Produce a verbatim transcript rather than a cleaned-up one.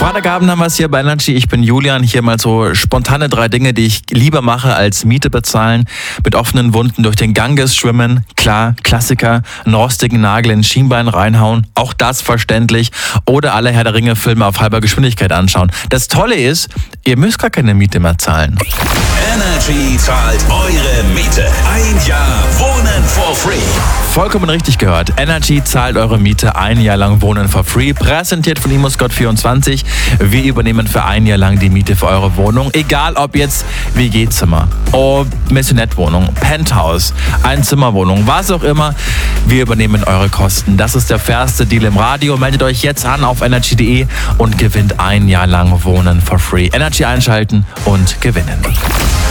Freitagabend haben wir es hier bei Energy. Ich bin Julian. Hier mal so spontane drei Dinge, die ich lieber mache als Miete bezahlen. Mit offenen Wunden durch den Ganges schwimmen. Klar, Klassiker. Einen rostigen Nagel in den Schienbein reinhauen. Auch das verständlich. Oder alle Herr der Ringe Filme auf halber Geschwindigkeit anschauen. Das Tolle ist, ihr müsst gar keine Miete mehr zahlen. Energy zahlt eure Miete. Ein Jahr Wohnen for free. Vollkommen richtig gehört. Energy zahlt eure Miete ein Jahr lang Wohnen for free. Präsentiert von ImmoScout vierundzwanzig. Wir übernehmen für ein Jahr lang die Miete für eure Wohnung. Egal ob jetzt W G-Zimmer, oh, Maisonette-Wohnung, Penthouse, Einzimmerwohnung, was auch immer. Wir übernehmen eure Kosten. Das ist der fairste Deal im Radio. Meldet euch jetzt an auf energy punkt de und gewinnt ein Jahr lang Wohnen for free. Energy einschalten und gewinnen.